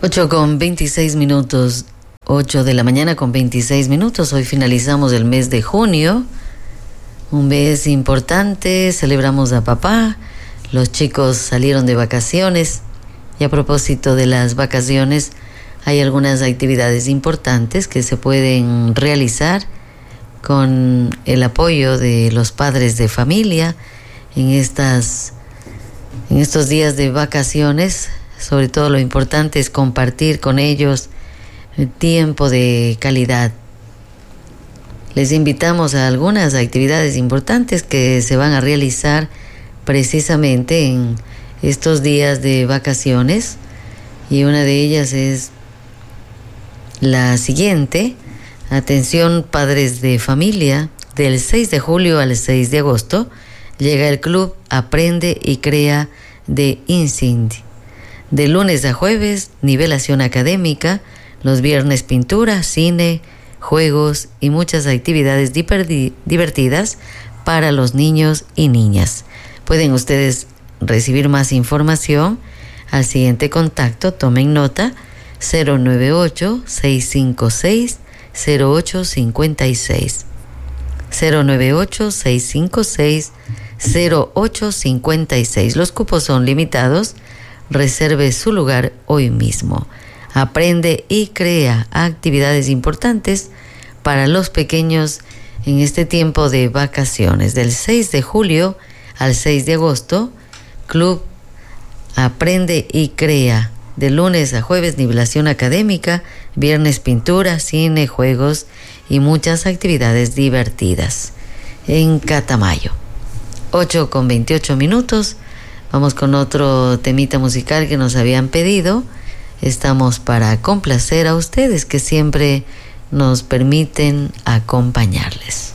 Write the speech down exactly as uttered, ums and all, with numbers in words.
ocho con veintiséis minutos, ocho de la mañana con veintiséis minutos. Hoy finalizamos el mes de junio, un mes importante, celebramos a papá, los chicos salieron de vacaciones y a propósito de las vacaciones hay algunas actividades importantes que se pueden realizar con el apoyo de los padres de familia en estas, en estos días de vacaciones. Sobre todo lo importante es compartir con ellos tiempo de calidad. Les invitamos a algunas actividades importantes que se van a realizar precisamente en estos días de vacaciones, y una de ellas es la siguiente. Atención padres de familia, del seis de julio al seis de agosto llega el Club Aprende y Crea de INSIND. De lunes a jueves, nivelación académica, los viernes pintura, cine, juegos y muchas actividades divertidas para los niños y niñas. Pueden ustedes recibir más información al siguiente contacto, tomen nota, cero nueve ocho, seis cinco seis, cero ocho cinco seis. cero nueve ocho, seis cinco seis, cero ocho cinco seis. Los cupos son limitados. Reserve su lugar hoy mismo. Aprende y crea actividades importantes para los pequeños en este tiempo de vacaciones. Del seis de julio al seis de agosto, Club Aprende y Crea. De lunes a jueves, nivelación académica, viernes pintura, cine, juegos y muchas actividades divertidas en Catamayo. ocho con veintiocho minutos. Vamos con otro temita musical que nos habían pedido. Estamos para complacer a ustedes que siempre nos permiten acompañarles.